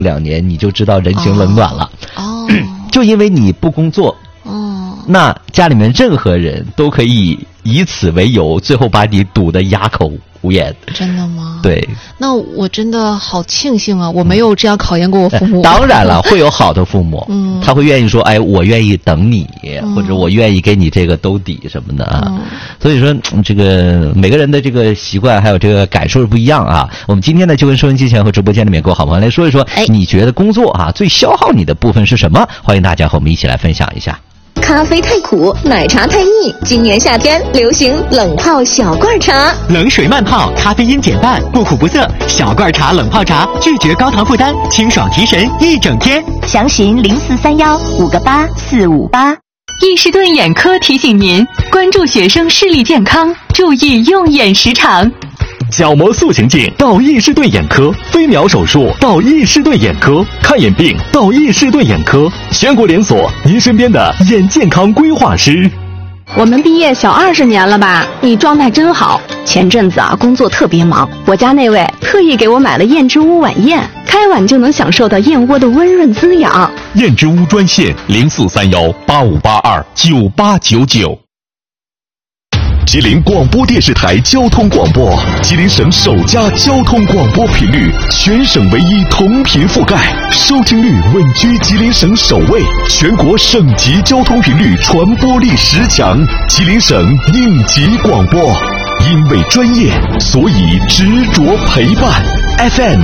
2年，你就知道人情冷暖了。就因为你不工作，那家里面任何人都可以以此为由，最后把你堵得哑口无言。 真的吗？ 对。 那我真的好庆幸啊，我没有这样考验过我父母。 当然了，会有好的父母，他会愿意说，哎，我愿意等你，或者我愿意给你这个兜底什么的啊。所以说，这个每个人的这个习惯还有这个感受是不一样啊。我们今天呢，就跟收音机前和直播间里面各位好朋友来说一说，你觉得工作啊最消耗你的部分是什么？欢迎大家和我们一起来分享一下。 咖啡太苦，奶茶太腻，今年夏天流行冷泡小罐茶， 冷水慢泡，咖啡因减半，不苦不涩，小罐茶冷泡茶，拒绝高糖负担，清爽提神一整天。 详询0431-58458。 易士顿眼科提醒您关注学生视力健康，注意用眼时长。 角膜塑形镜到易士顿眼科，飞秒手术到易士顿眼科，看眼病到易士顿眼科，全国连锁，您身边的眼健康规划师。 我们毕业小20年了吧？你状态真好。前阵子啊，工作特别忙，我家那位特意给我买了燕之屋晚宴，开碗就能享受到燕窝的温润滋养。 燕之屋专线0431-8582-9899。吉林广播电视台交通广播，吉林省首家交通广播频率，全省唯一同频覆盖，收听率稳居吉林省首位，全国省级交通频率传播力10强，吉林省应急广播。因为专业，所以执着陪伴。FM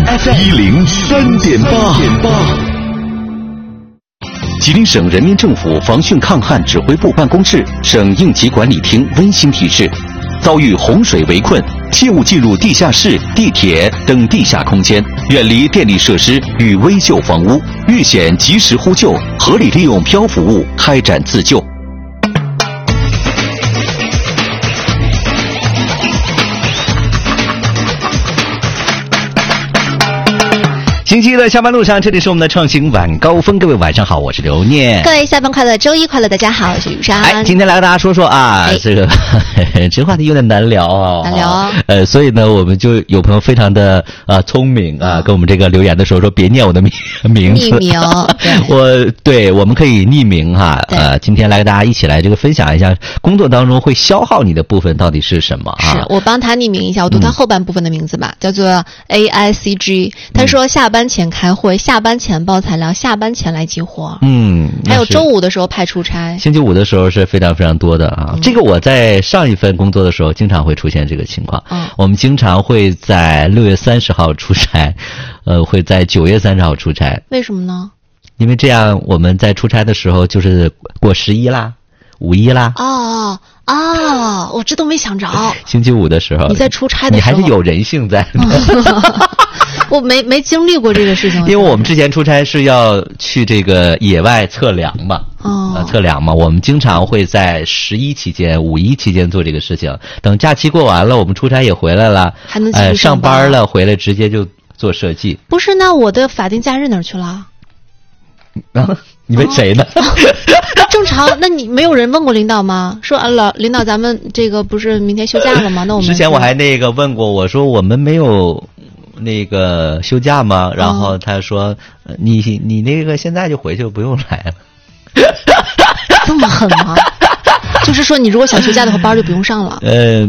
103.8。吉林省人民政府防汛抗旱指挥部办公室、省应急管理厅温馨提示：遭遇洪水围困，切勿进入地下室、地铁等地下空间，远离电力设施与危旧房屋，遇险及时呼救，合理利用漂浮物开展自救。星期一的下班路上，这里是我们的创新晚高峰。各位晚上好，我是刘念。 各位下班快乐，周一快乐，大家好，我是雨莎。 今天来和大家说说啊，这个这话题有点难聊啊， 难聊。 所以呢，我们就有朋友非常的聪明啊，跟我们这个留言的时候说别念我的名字， 匿名。 我们可以匿名哈。今天来跟大家一起来这个分享一下，工作当中会消耗你的部分到底是什么啊？ 是我帮他匿名一下，我读他后半部分的名字吧，叫做 AICG。他说下班前开会，下班前报材料，下班前来激活。还有周五的时候派出差， 星期五的时候是非常非常多的啊。这个我在上一份工作的时候经常会出现这个情况。我们经常会在6月30号出差，会在9月30号出差。 为什么呢？ 因为这样我们在出差的时候就是过11啦、5·1啦。 我这都没想着。 星期五的时候， 你在出差的时候， 你还是有人性在的。 我没经历过这个事情， 因为我们之前出差是要去这个野外测量嘛，测量嘛，我们经常会在11期间、5·1期间做这个事情。等假期过完了，我们出差也回来了， 还能继续上班了，回来直接就做设计。 不是，那我的法定假日哪儿去了？ 你问谁呢？ 正常，那你没有人问过领导吗？说领导，咱们这个不是明天休假了吗？那我们之前我还问过，我说我们没有那个休假吗？然后他说你那个现在就回去，不用来了。 这么狠吗？就是说你如果想休假的话，班就不用上了。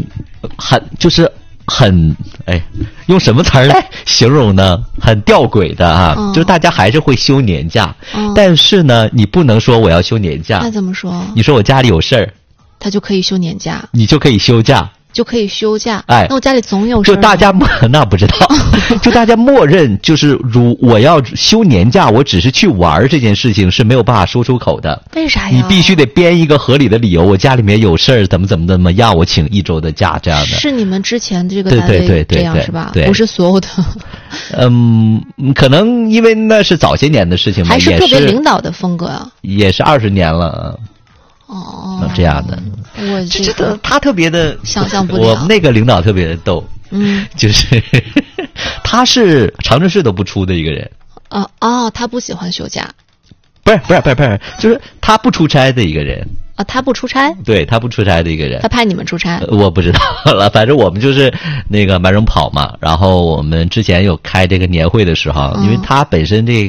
用什么词儿来形容呢？很吊诡的啊，就是大家还是会休年假，但是呢，你不能说我要休年假。 那怎么说？ 你说我家里有事儿， 他就可以休年假， 你就可以休假。 就可以休假。 哎， 那我家里总有事。 就大家那不知道，就大家默认就是我要休年假，我只是去玩这件事情是没有办法说出口的。 为啥呀？ 你必须得编一个合理的理由，我家里面有事儿，怎么样，我请1周的假这样的。 是你们之前这个单位这样是吧？ 对， 不是所有的。 可能因为那是早些年的事情吧， 还是个别领导的风格啊。 也是20年了。这样的。 我他特别的想象不了。 我那个领导特别的逗，就是他是长春市都不出的一个人。 他不喜欢休假。 不是，就是他不出差的一个人。 啊，他不出差？ 对，他不出差的一个人。 他派你们出差？ 我不知道了，反正我们就是那个满城跑嘛。然后我们之前有开这个年会的时候，因为他本身这